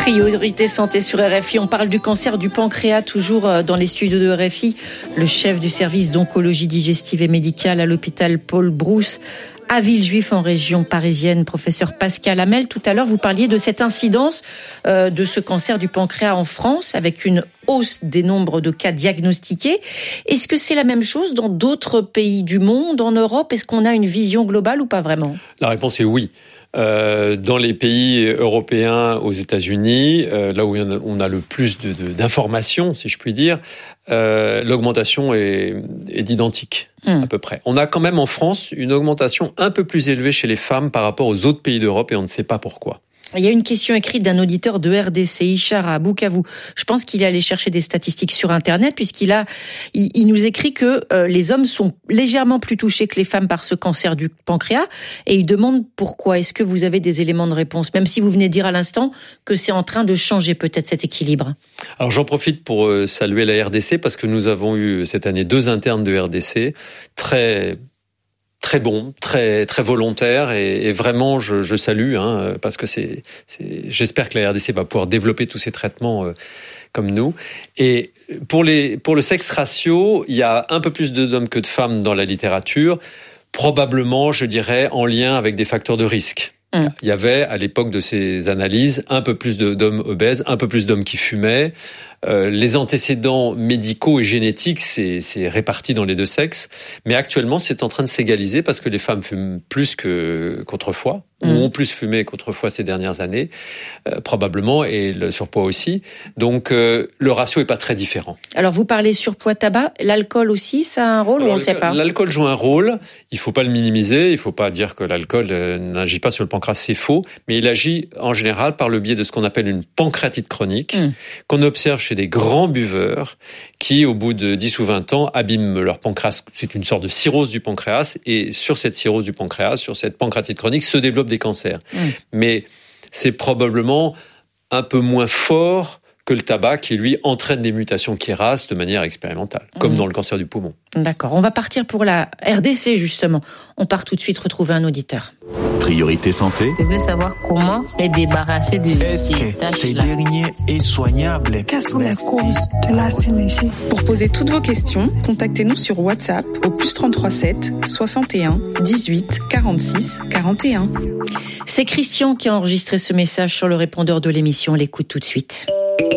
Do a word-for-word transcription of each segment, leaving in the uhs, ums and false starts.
Priorité santé sur R F I. On parle du cancer du pancréas, toujours dans les studios de R F I. Le chef du service d'oncologie digestive et médicale à l'hôpital Paul Brousse à Villejuif en région parisienne, professeur Pascal Hamel. Tout à l'heure, vous parliez de cette incidence euh, de ce cancer du pancréas en France avec une hausse des nombres de cas diagnostiqués. Est-ce que c'est la même chose dans d'autres pays du monde, en Europe? Est-ce qu'on a une vision globale ou pas vraiment? La réponse est oui. Euh, dans les pays européens, aux États-Unis, euh, là où on a le plus de, de, d'informations, si je puis dire, euh, l'augmentation est, est identique, mmh. à peu près. On a quand même en France une augmentation un peu plus élevée chez les femmes par rapport aux autres pays d'Europe et on ne sait pas pourquoi. Il y a une question écrite d'un auditeur de R D C, Ishara Bukavu. Je pense qu'il est allé chercher des statistiques sur Internet puisqu'il a, il, il nous écrit que euh, les hommes sont légèrement plus touchés que les femmes par ce cancer du pancréas et il demande pourquoi. Est-ce que vous avez des éléments de réponse, même si vous venez de dire à l'instant que c'est en train de changer peut-être cet équilibre? Alors j'en profite pour euh, saluer la R D C parce que nous avons eu cette année deux internes de R D C très très bon, très très volontaire et, et vraiment je, je salue hein, parce que c'est, c'est j'espère que la R D C va pouvoir développer tous ces traitements euh, comme nous. Et pour les pour le sexe ratio, il y a un peu plus d'hommes que de femmes dans la littérature, probablement je dirais en lien avec des facteurs de risque. Mmh. Il y avait à l'époque de ces analyses un peu plus de, d'hommes obèses, un peu plus d'hommes qui fumaient. Euh, les antécédents médicaux et génétiques, c'est, c'est réparti dans les deux sexes. Mais actuellement, c'est en train de s'égaliser parce que les femmes fument plus que, qu'autrefois, mmh. ou ont plus fumé qu'autrefois ces dernières années, euh, probablement, et le surpoids aussi. Donc, euh, le ratio est pas très différent. Alors, vous parlez surpoids tabac, l'alcool aussi, ça a un rôle? Alors, ou on ne sait pas? L'alcool joue un rôle. Il faut pas le minimiser. Il faut pas dire que l'alcool euh, n'agit pas sur le pancréas, c'est faux. Mais il agit en général par le biais de ce qu'on appelle une pancréatite chronique, mmh. qu'on observe chez des grands buveurs qui, au bout de dix ou vingt ans, abîment leur pancréas. C'est une sorte de cirrhose du pancréas. Et sur cette cirrhose du pancréas, sur cette pancréatite chronique, se développent des cancers. Mmh. Mais c'est probablement un peu moins fort que le tabac qui, lui, entraîne des mutations qui rasent de manière expérimentale, comme mmh. dans le cancer du poumon. D'accord. On va partir pour la R D C, justement. On part tout de suite retrouver un auditeur. Priorité santé. Je veux savoir comment les débarrasser de Est-ce que ces derniers est soignable? Quelles sont les causes de la synergie? Pour poser toutes vos questions, contactez-nous sur WhatsApp au plus trente-trois sept soixante et un dix-huit quarante-six quarante et un. C'est Christian qui a enregistré ce message sur le répondeur de l'émission. On l'écoute tout de suite.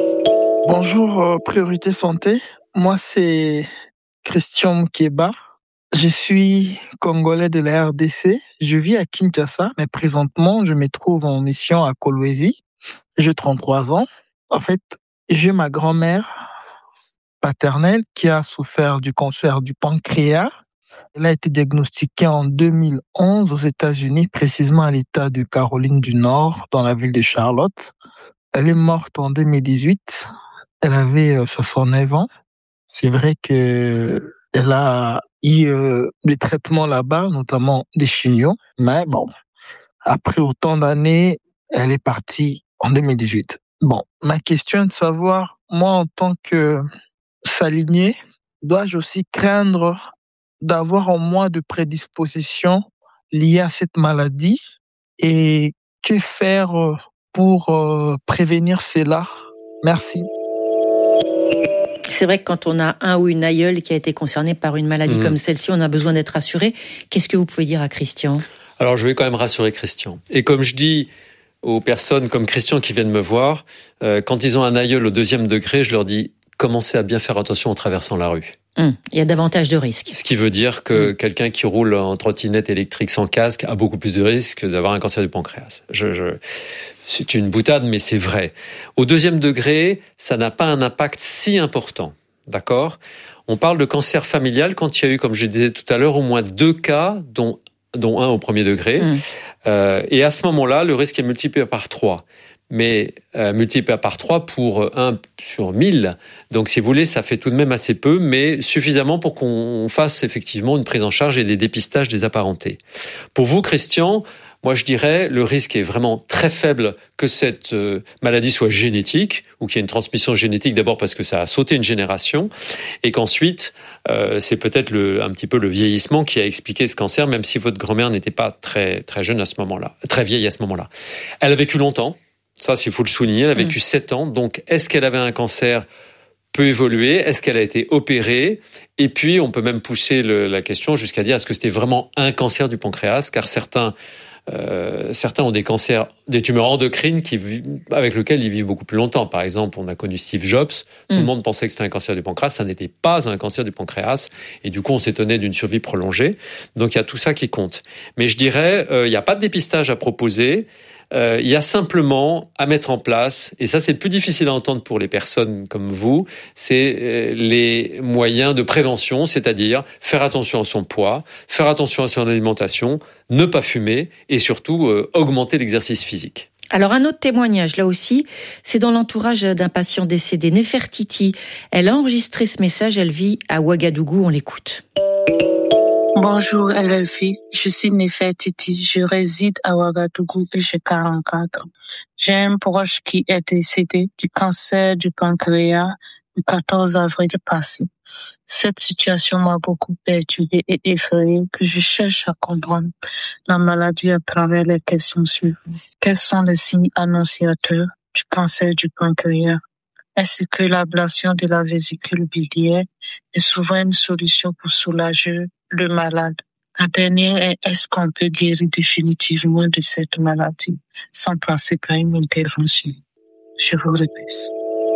Bonjour, euh, Priorité Santé. Moi, c'est Christian Mkeba. Je suis congolais de la R D C. Je vis à Kinshasa, mais présentement, je me trouve en mission à Kolwezi. J'ai trente-trois ans. En fait, j'ai ma grand-mère paternelle qui a souffert du cancer du pancréas. Elle a été diagnostiquée en deux mille onze aux États-Unis, précisément à l'État de Caroline du Nord, dans la ville de Charlotte. Elle est morte en deux mille dix-huit. Elle avait soixante-neuf ans. C'est vrai que elle a eu euh, des traitements là-bas, notamment des chimios. Mais bon, après autant d'années, elle est partie en deux mille dix-huit. Bon, ma question est de savoir, moi en tant que salinier, dois-je aussi craindre d'avoir en moi de prédispositions liées à cette maladie? Et que faire pour euh, prévenir cela? Merci. C'est vrai que quand on a un ou une aïeule qui a été concernée par une maladie mmh. comme celle-ci, on a besoin d'être rassuré. Qu'est-ce que vous pouvez dire à Christian? Alors, je vais quand même rassurer Christian. Et comme je dis aux personnes comme Christian qui viennent me voir, euh, quand ils ont un aïeul au deuxième degré, je leur dis commencez à bien faire attention en traversant la rue. Mmh. Il y a davantage de risques. Ce qui veut dire que mmh. quelqu'un qui roule en trottinette électrique sans casque a beaucoup plus de risques d'avoir un cancer du pancréas. Je, je... C'est une boutade, mais c'est vrai. Au deuxième degré, ça n'a pas un impact si important. D'accord ? On parle de cancer familial quand il y a eu, comme je disais tout à l'heure, au moins deux cas, dont, dont un au premier degré. Mmh. Euh, et à ce moment-là, le risque est multiplié par trois. Mais euh, multiplié par trois pour un sur mille. Donc, si vous voulez, ça fait tout de même assez peu, mais suffisamment pour qu'on fasse effectivement une prise en charge et des dépistages des apparentés. Pour vous, Christian, moi, je dirais, le risque est vraiment très faible que cette euh, maladie soit génétique ou qu'il y ait une transmission génétique, d'abord parce que ça a sauté une génération, et qu'ensuite, euh, c'est peut-être le, un petit peu le vieillissement qui a expliqué ce cancer, même si votre grand-mère n'était pas très très jeune à ce moment-là, très vieille à ce moment-là. Elle a vécu longtemps. Ça, il faut le souligner. Elle a vécu sept ans. Donc, est-ce qu'elle avait un cancer ? Peut évoluer. Est-ce qu'elle a été opérée ? Et puis, on peut même pousser le, la question jusqu'à dire est-ce que c'était vraiment un cancer du pancréas ? Car certains, euh, certains ont des cancers, des tumeurs endocrines qui, avec lesquelles ils vivent beaucoup plus longtemps. Par exemple, on a connu Steve Jobs. Tout mmh. le monde pensait que c'était un cancer du pancréas. Ça n'était pas un cancer du pancréas. Et du coup, on s'étonnait d'une survie prolongée. Donc, il y a tout ça qui compte. Mais je dirais, euh, il n'y a pas de dépistage à proposer. Euh, il y a simplement à mettre en place, et ça c'est plus difficile à entendre pour les personnes comme vous, c'est euh, les moyens de prévention, c'est-à-dire faire attention à son poids, faire attention à son alimentation, ne pas fumer et surtout euh, augmenter l'exercice physique. Alors un autre témoignage, là aussi, c'est dans l'entourage d'un patient décédé, Nefertiti. Elle a enregistré ce message, elle vit à Ouagadougou, on l'écoute. Bonjour L F I, je suis Nefertiti, je réside à Ouagadougou et j'ai quarante-quatre ans. J'ai un proche qui est décédé du cancer du pancréas le quatorze avril passé. Cette situation m'a beaucoup perturbée et effrayée que je cherche à comprendre la maladie à travers les questions suivantes. Quels sont les signes annonciateurs du cancer du pancréas? Est-ce que l'ablation de la vésicule biliaire est souvent une solution pour soulager le malade? La dernière est, est-ce qu'on peut guérir définitivement de cette maladie sans passer par une intervention? Je vous remercie.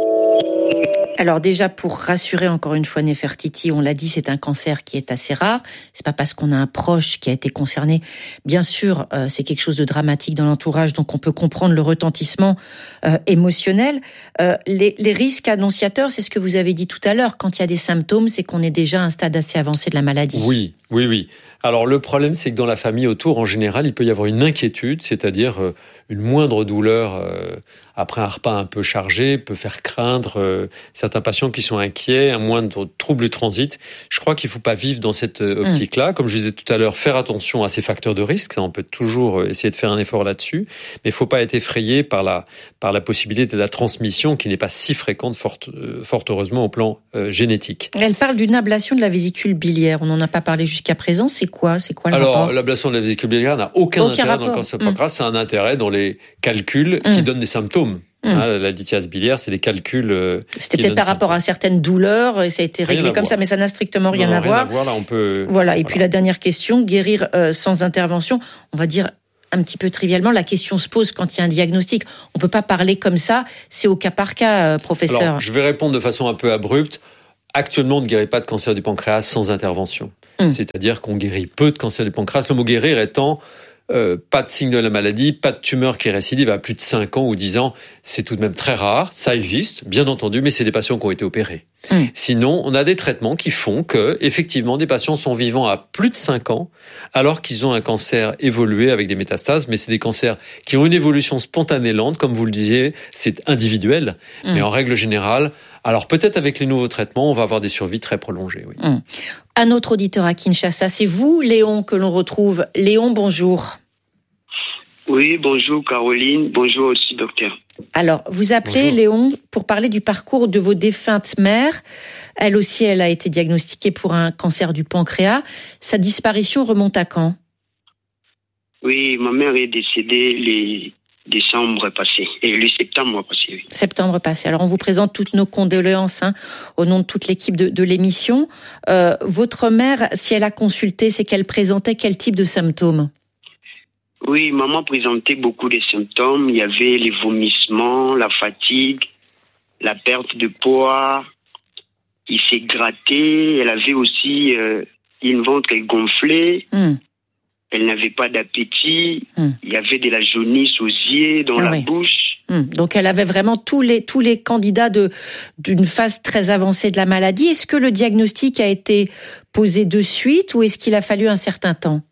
Alors déjà, pour rassurer encore une fois Nefertiti, on l'a dit, c'est un cancer qui est assez rare. C'est pas parce qu'on a un proche qui a été concerné. Bien sûr, euh, c'est quelque chose de dramatique dans l'entourage, donc on peut comprendre le retentissement euh, émotionnel. Euh, les, les risques annonciateurs, c'est ce que vous avez dit tout à l'heure. Quand il y a des symptômes, c'est qu'on est déjà à un stade assez avancé de la maladie. Oui, oui, oui. Alors le problème, c'est que dans la famille autour, en général, il peut y avoir une inquiétude, c'est-à-dire euh, une moindre douleur euh, après un repas un peu chargé peut faire craindre euh, certains patients qui sont inquiets, un moindre trouble transit. Je crois qu'il ne faut pas vivre dans cette euh, optique-là. Mmh. Comme je disais tout à l'heure, faire attention à ces facteurs de risque. Ça, on peut toujours essayer de faire un effort là-dessus, mais il ne faut pas être effrayé par la par la possibilité de la transmission qui n'est pas si fréquente, fort, euh, fort heureusement au plan euh, génétique. Elle parle d'une ablation de la vésicule biliaire. On n'en a pas parlé jusqu'à présent. C'est quoi, c'est quoi le Alors, rapport? l'ablation de la vésicule biliaire n'a aucun, aucun intérêt rapport. Dans le cancer du pancréas. Mmh. C'est un intérêt dans les calculs mmh. qui donnent des symptômes. Mmh. Hein, la lithiase biliaire, c'est des calculs. Euh, C'était peut-être par rapport à certaines douleurs, et ça a été réglé comme voir. ça, mais ça n'a strictement rien non, à rien voir. À voir là, on peut. Voilà. Et voilà. puis la dernière question, guérir euh, sans intervention. On va dire un petit peu trivialement, la question se pose quand il y a un diagnostic. On peut pas parler comme ça. C'est au cas par cas, euh, professeur. Alors, je vais répondre de façon un peu abrupte. Actuellement, on ne guérit pas de cancer du pancréas sans intervention. Mmh. C'est-à-dire qu'on guérit peu de cancer du pancréas. Le mot guérir étant euh, pas de signe de la maladie, pas de tumeur qui récidive à plus de cinq ans ou dix ans. C'est tout de même très rare. Ça existe, bien entendu, mais c'est des patients qui ont été opérés. Mmh. Sinon, on a des traitements qui font que, effectivement, des patients sont vivants à plus de cinq ans alors qu'ils ont un cancer évolué avec des métastases, mais c'est des cancers qui ont une évolution spontanée lente, comme vous le disiez, c'est individuel, mmh. mais en règle générale, alors peut-être avec les nouveaux traitements, on va avoir des survies très prolongées. Oui. Mmh. Un autre auditeur à Kinshasa, c'est vous, Léon, que l'on retrouve. Léon, bonjour. Oui, bonjour Caroline, bonjour aussi docteur. Alors, vous appelez bonjour. Léon pour parler du parcours de vos défuntes mères. Elle aussi, elle a été diagnostiquée pour un cancer du pancréas. Sa disparition remonte à quand? Oui, ma mère est décédée les décembre passé, et le septembre passé. Oui. Septembre passé. Alors, on vous présente toutes nos condoléances hein, au nom de toute l'équipe de, de l'émission. Euh, votre mère, si elle a consulté, c'est qu'elle présentait quel type de symptômes? Oui, maman présentait beaucoup de symptômes. Il y avait les vomissements, la fatigue, la perte de poids. Il s'est gratté. Elle avait aussi euh, une ventre gonflée. Mm. Elle n'avait pas d'appétit. Mm. Il y avait de la jaunisse aux yeux, dans ah, la oui. bouche. Mm. Donc, elle avait vraiment tous les, tous les candidats de, d'une phase très avancée de la maladie. Est-ce que le diagnostic a été posé de suite ou est-ce qu'il a fallu un certain temps?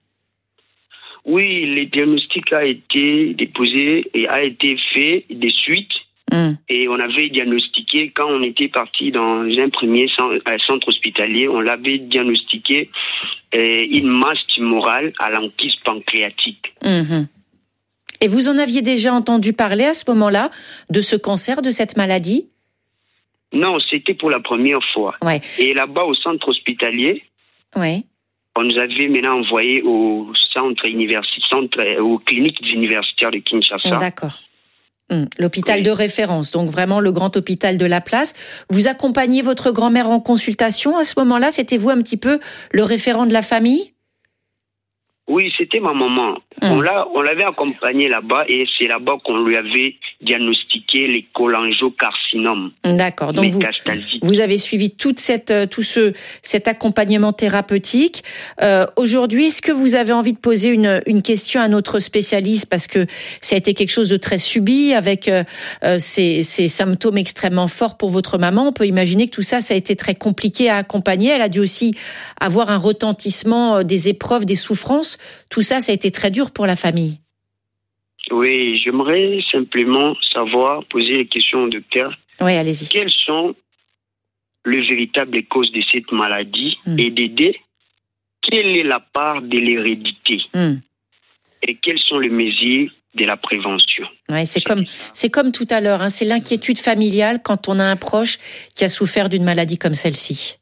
Oui, le diagnostic a été déposé et a été fait de suite. Mm. Et on avait diagnostiqué, quand on était parti dans un premier centre hospitalier, on l'avait diagnostiqué euh, une masse tumorale à l'enquise pancréatique. Mm-hmm. Et vous en aviez déjà entendu parler à ce moment-là de ce cancer, de cette maladie? Non, c'était pour la première fois. Ouais. Et là-bas, au centre hospitalier, ouais. on nous avait maintenant envoyé au centre universitaire, centre, aux cliniques universitaires de Kinshasa. D'accord. Mmh, l'hôpital oui. de référence, donc vraiment le grand hôpital de la place. Vous accompagnez votre grand-mère en consultation à ce moment-là? C'était vous un petit peu le référent de la famille? Oui, c'était ma maman. Mmh. On l'a, on l'avait accompagnée là-bas et c'est là-bas qu'on lui avait diagnostiqué les cholangiocarcinomes. D'accord. Donc vous, vous avez suivi toute cette, tout ce, cet accompagnement thérapeutique. Euh, aujourd'hui, est-ce que vous avez envie de poser une, une question à notre spécialiste parce que ça a été quelque chose de très subi avec euh, ces, ces symptômes extrêmement forts pour votre maman? On peut imaginer que tout ça, ça a été très compliqué à accompagner. Elle a dû aussi avoir un retentissement des épreuves, des souffrances. Tout ça, ça a été très dur pour la famille. Oui, j'aimerais simplement savoir, poser les questions au docteur. Oui, allez-y. Quelles sont les véritables causes de cette maladie mmh. et d'aider? Quelle est la part de l'hérédité mmh. et quelles sont les mesures de la prévention? Ouais, c'est, c'est comme c'est comme tout à l'heure. Hein, c'est l'inquiétude familiale quand on a un proche qui a souffert d'une maladie comme celle-ci.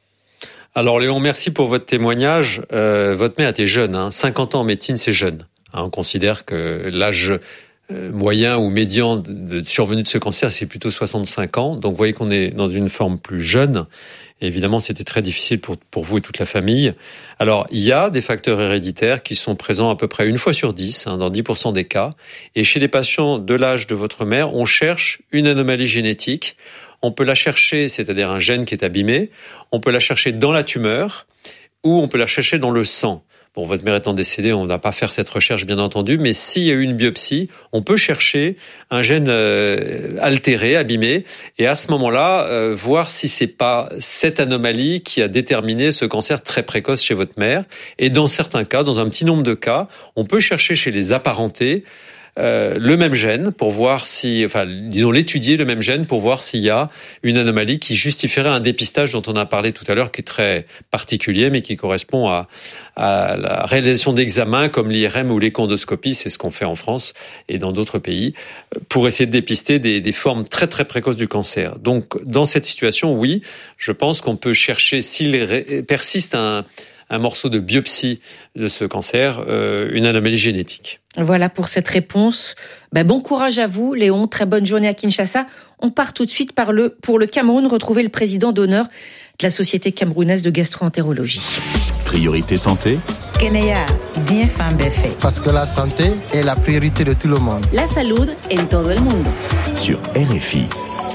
Alors Léon, merci pour votre témoignage. Euh, votre mère était jeune, hein. cinquante ans en médecine, c'est jeune. Hein, on considère que l'âge euh, moyen ou médian de, de survenue de ce cancer, c'est plutôt soixante-cinq ans. Donc vous voyez qu'on est dans une forme plus jeune. Et évidemment, c'était très difficile pour, pour vous et toute la famille. Alors, il y a des facteurs héréditaires qui sont présents à peu près une fois sur dix, hein, dans dix pour cent des cas. Et chez les patients de l'âge de votre mère, on cherche une anomalie génétique. On peut la chercher, c'est-à-dire un gène qui est abîmé. On peut la chercher dans la tumeur ou on peut la chercher dans le sang. Bon, votre mère étant décédée, on ne va pas faire cette recherche, bien entendu, mais s'il y a eu une biopsie, on peut chercher un gène euh, altéré, abîmé, et à ce moment-là, euh, voir si c'est pas cette anomalie qui a déterminé ce cancer très précoce chez votre mère. Et dans certains cas, dans un petit nombre de cas, on peut chercher chez les apparentés Euh, le même gène pour voir si, enfin, disons l'étudier le même gène pour voir s'il y a une anomalie qui justifierait un dépistage dont on a parlé tout à l'heure, qui est très particulier, mais qui correspond à, à la réalisation d'examens comme l'I R M ou l'échondoscopie, c'est ce qu'on fait en France et dans d'autres pays, pour essayer de dépister des, des formes très très précoces du cancer. Donc, dans cette situation, oui, je pense qu'on peut chercher s'il ré- persiste un un morceau de biopsie de ce cancer, euh, une anomalie génétique. Voilà pour cette réponse. Ben, bon courage à vous, Léon. Très bonne journée à Kinshasa. On part tout de suite par le, pour le Cameroun, retrouver le président d'honneur de la Société camerounaise de gastro-entérologie. Priorité santé. Keneya, bien fan fait. Parce que la santé est la priorité de tout le monde. La salud en todo el mundo. Sur R F I.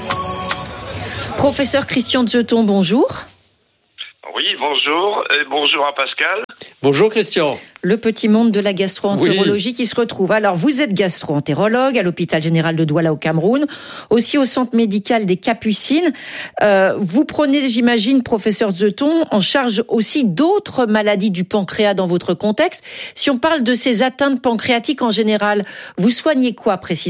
Professeur Christian Dzeton, bonjour. Oui, bonjour, et bonjour à Pascal. Bonjour Christian. Le petit monde de la gastro-entérologie oui. qui se retrouve. Alors, vous êtes gastro-entérologue à l'hôpital général de Douala au Cameroun, aussi au centre médical des Capucines. Euh, vous prenez, j'imagine, professeur Dzeton, en charge aussi d'autres maladies du pancréas dans votre contexte. Si on parle de ces atteintes pancréatiques en général, vous soignez quoi précisément ?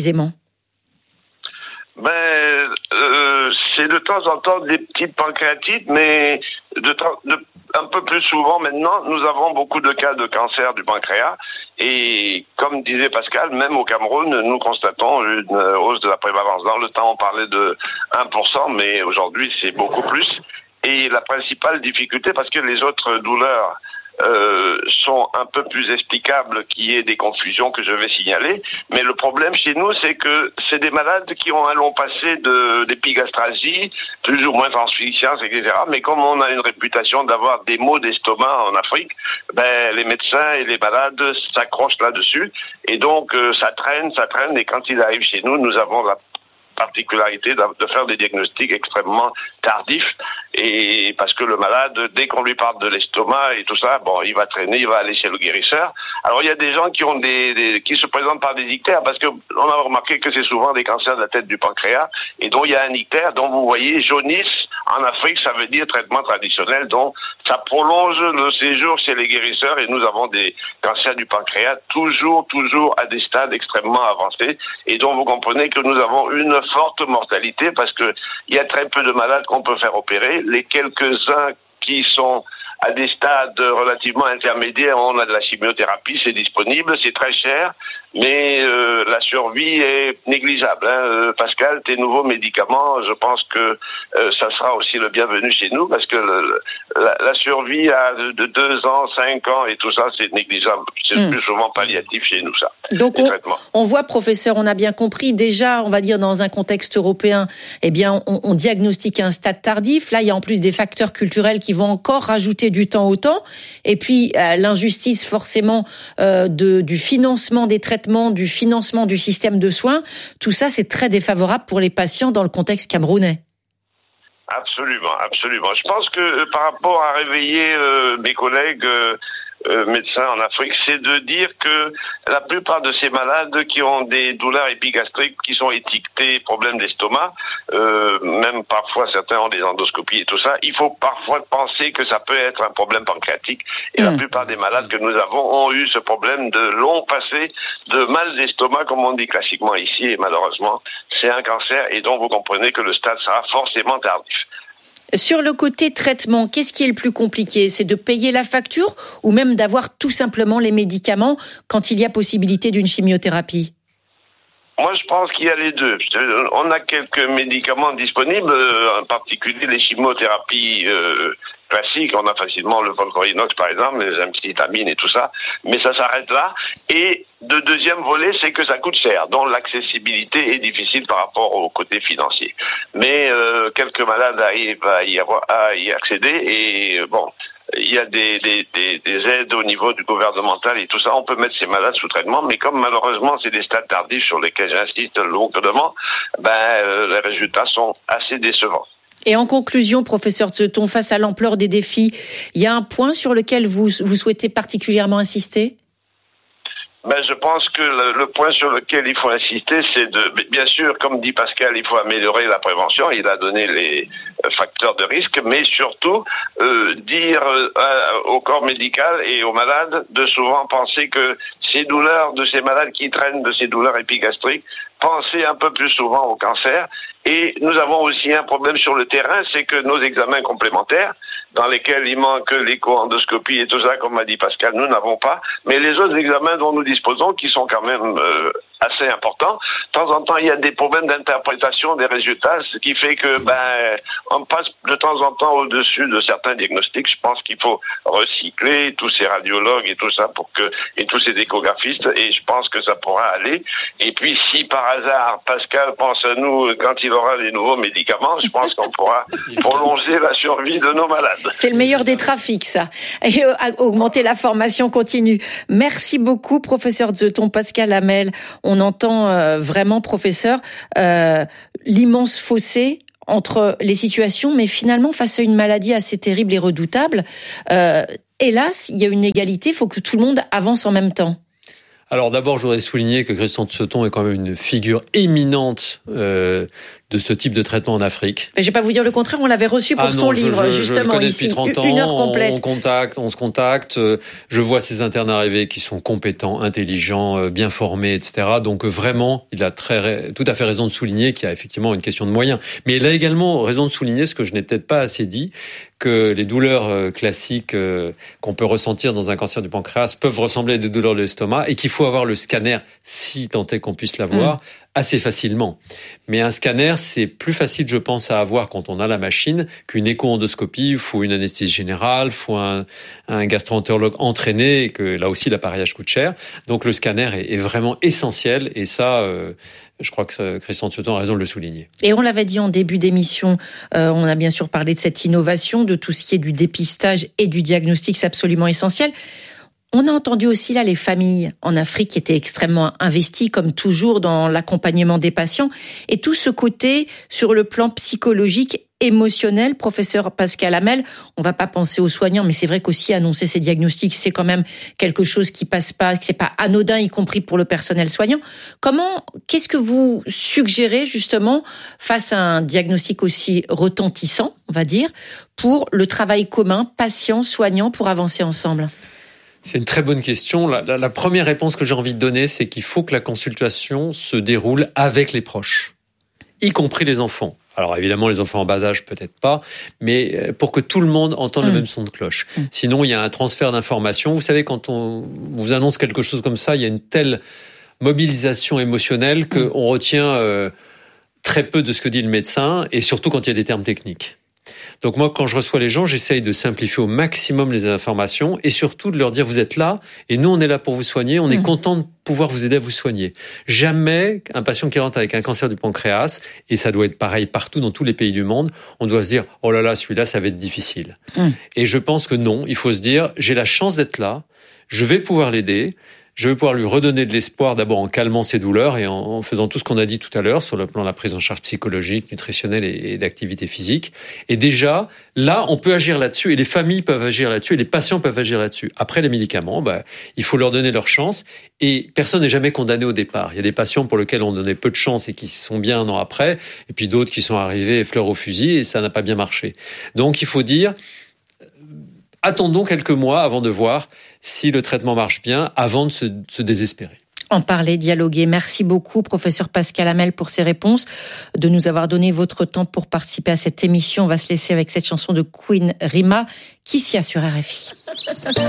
Ben, euh, c'est de temps en temps des petites pancréatites, mais de, temps, de un peu plus souvent maintenant, nous avons beaucoup de cas de cancer du pancréas. Et comme disait Pascal, même au Cameroun, nous constatons une hausse de la prévalence. Dans le temps, on parlait de un pour cent, mais aujourd'hui, c'est beaucoup plus. Et la principale difficulté, parce que les autres douleurs Euh, sont un peu plus explicables, qu'il y ait des confusions que je vais signaler. Mais le problème chez nous, c'est que c'est des malades qui ont un long passé de, d'épigastralgie, plus ou moins transficience, et cetera. Mais comme on a une réputation d'avoir des maux d'estomac en Afrique, ben, les médecins et les malades s'accrochent là-dessus. Et donc, euh, ça traîne, ça traîne. Et quand ils arrivent chez nous, nous avons la particularité de faire des diagnostics extrêmement tardifs, et parce que le malade, dès qu'on lui parle de l'estomac et tout ça, bon, il va traîner, il va aller chez le guérisseur. Alors il y a des gens qui ont des, des qui se présentent par des ictères, parce que on a remarqué que c'est souvent des cancers de la tête du pancréas, et dont il y a un ictère, dont vous voyez jaunisse en Afrique, ça veut dire traitement traditionnel, donc ça prolonge le séjour chez les guérisseurs, et nous avons des cancers du pancréas toujours, toujours à des stades extrêmement avancés, et donc vous comprenez que nous avons une forte mortalité, parce que il y a très peu de malades qu'on peut faire opérer. Les quelques-uns qui sont à des stades relativement intermédiaires, on a de la chimiothérapie, c'est disponible, c'est très cher, mais euh, la survie est négligeable. Hein. Euh, Pascal, tes nouveaux médicaments, je pense que euh, ça sera aussi le bienvenu chez nous, parce que le, la, la survie à de, de deux ans, cinq ans et tout ça, c'est négligeable. C'est mmh. plus souvent palliatif chez nous, ça. Donc on, on voit, professeur, on a bien compris, déjà, on va dire dans un contexte européen, eh bien, on, on diagnostique un stade tardif. Là, il y a en plus des facteurs culturels qui vont encore rajouter du temps au temps. Et puis, euh, l'injustice, forcément, euh, de, du financement des traitements, du financement du système de soins. Tout ça, c'est très défavorable pour les patients dans le contexte camerounais. Absolument, absolument. Je pense que euh, par rapport à réveiller euh, mes collègues euh, euh, médecins en Afrique, c'est de dire que la plupart de ces malades qui ont des douleurs épigastriques, qui sont étiquetés problèmes d'estomac, euh, même parfois certains ont des endoscopies et tout ça, il faut parfois penser que ça peut être un problème pancréatique. Et mmh. la plupart des malades que nous avons ont eu ce problème de long passé de mal d'estomac, comme on dit classiquement ici, et malheureusement, c'est un cancer, et donc vous comprenez que le stade sera forcément tardif. Sur le côté traitement, qu'est-ce qui est le plus compliqué ? C'est de payer la facture ou même d'avoir tout simplement les médicaments quand il y a possibilité d'une chimiothérapie ? Moi, je pense qu'il y a les deux. On a quelques médicaments disponibles, en particulier les chimiothérapies euh, classiques. On a facilement le Volcorinox, par exemple, les amphétamines et tout ça. Mais ça s'arrête là. Et le deuxième volet, c'est que ça coûte cher. Donc, l'accessibilité est difficile par rapport au côté financier. Mais euh, quelques malades arrivent à y, avoir, à y accéder. Et bon, il y a des, des, des, des aides au niveau du gouvernemental et tout ça. On peut mettre ces malades sous traitement, mais comme malheureusement c'est des stades tardifs sur lesquels j'insiste lourdement, ben euh, les résultats sont assez décevants. Et en conclusion, professeur Tseton, face à l'ampleur des défis, il y a un point sur lequel vous, vous souhaitez particulièrement insister ? Ben, je pense que le, le point sur lequel il faut insister, c'est de, bien sûr, comme dit Pascal, il faut améliorer la prévention. Il a donné les facteurs de risque, mais surtout euh, dire euh, au corps médical et aux malades de souvent penser que ces douleurs de ces malades qui traînent de ces douleurs épigastriques, penser un peu plus souvent au cancer. Et nous avons aussi un problème sur le terrain, c'est que nos examens complémentaires, dans lesquels il manque l'écho-endoscopie et tout ça, comme m'a dit Pascal, nous n'avons pas. Mais les autres examens dont nous disposons, qui sont quand même euh, assez importants, de temps en temps, il y a des problèmes d'interprétation des résultats, ce qui fait que ben on passe de temps en temps au-dessus de certains diagnostics. Je pense qu'il faut recycler tous ces radiologues et tout ça pour que et tous ces échographistes, et je pense que ça pourra aller. Et puis, si par hasard Pascal pense à nous quand il aura les nouveaux médicaments, je pense qu'on pourra prolonger la survie de nos malades. C'est le meilleur des trafics, ça. Et euh, augmenter la formation continue. Merci beaucoup, professeur Tseton, Pascal Hamel. On entend euh, vraiment, professeur, euh, l'immense fossé entre les situations, mais finalement, face à une maladie assez terrible et redoutable, euh, hélas, il y a une égalité, il faut que tout le monde avance en même temps. Alors d'abord, je voudrais souligner que Christian Tseton est quand même une figure éminente euh, de ce type de traitement en Afrique. Mais je vais pas vous dire le contraire, on l'avait reçu pour ah non, son je, livre, je, justement, je le connais ici, depuis trente ans, une heure complète. On contacte, on se contacte, je vois ces internes arriver qui sont compétents, intelligents, bien formés, et cetera. Donc vraiment, il a très, tout à fait raison de souligner qu'il y a effectivement une question de moyens. Mais il a également raison de souligner, ce que je n'ai peut-être pas assez dit, que les douleurs classiques qu'on peut ressentir dans un cancer du pancréas peuvent ressembler à des douleurs de l'estomac et qu'il faut avoir le scanner, si tant est qu'on puisse l'avoir, mmh. assez facilement. Mais un scanner, c'est plus facile, je pense, à avoir quand on a la machine qu'une écho-endoscopie. Il faut une anesthésie générale, il faut un, un gastro-entérologue entraîné, et que là aussi l'appareillage coûte cher. Donc le scanner est, est vraiment essentiel, et ça, euh, je crois que ça, Christian Tseton a raison de le souligner. Et on l'avait dit en début d'émission, euh, on a bien sûr parlé de cette innovation, de tout ce qui est du dépistage et du diagnostic, c'est absolument essentiel. On a entendu aussi là les familles en Afrique qui étaient extrêmement investies, comme toujours, dans l'accompagnement des patients. Et tout ce côté, sur le plan psychologique, émotionnel, professeur Pascal Hamel, on va pas penser aux soignants, mais c'est vrai qu'aussi annoncer ces diagnostics, c'est quand même quelque chose qui passe pas, que c'est pas anodin, y compris pour le personnel soignant. Comment, qu'est-ce que vous suggérez justement face à un diagnostic aussi retentissant, on va dire, pour le travail commun, patient-soignant, pour avancer ensemble ? C'est une très bonne question. La, la, la première réponse que j'ai envie de donner, c'est qu'il faut que la consultation se déroule avec les proches, y compris les enfants. Alors évidemment, les enfants en bas âge, peut-être pas, mais pour que tout le monde entende mmh. le même son de cloche. Mmh. Sinon, il y a un transfert d'informations. Vous savez, quand on vous annonce quelque chose comme ça, il y a une telle mobilisation émotionnelle qu'on retient euh, très peu de ce que dit le médecin, et surtout quand il y a des termes techniques. Donc moi, quand je reçois les gens, j'essaye de simplifier au maximum les informations et surtout de leur dire vous êtes là et nous on est là pour vous soigner, on mmh. est content de pouvoir vous aider à vous soigner. Jamais un patient qui rentre avec un cancer du pancréas, et ça doit être pareil partout dans tous les pays du monde, on doit se dire oh là là, celui-là ça va être difficile. Mmh. Et je pense que non, il faut se dire j'ai la chance d'être là, je vais pouvoir l'aider. Je vais pouvoir lui redonner de l'espoir, d'abord en calmant ses douleurs et en faisant tout ce qu'on a dit tout à l'heure sur le plan de la prise en charge psychologique, nutritionnelle et d'activité physique. Et déjà, là, on peut agir là-dessus et les familles peuvent agir là-dessus et les patients peuvent agir là-dessus. Après, les médicaments, bah, il faut leur donner leur chance et personne n'est jamais condamné au départ. Il y a des patients pour lesquels on donnait peu de chance et qui sont bien un an après, et puis d'autres qui sont arrivés fleurs au fusil et ça n'a pas bien marché. Donc, il faut dire... Attendons quelques mois avant de voir si le traitement marche bien, avant de se, de se désespérer. En parler, dialoguer. Merci beaucoup, professeur Pascal Hamel, pour ces réponses, de nous avoir donné votre temps pour participer à cette émission. On va se laisser avec cette chanson de Queen, Rima, Kissia sur R F I.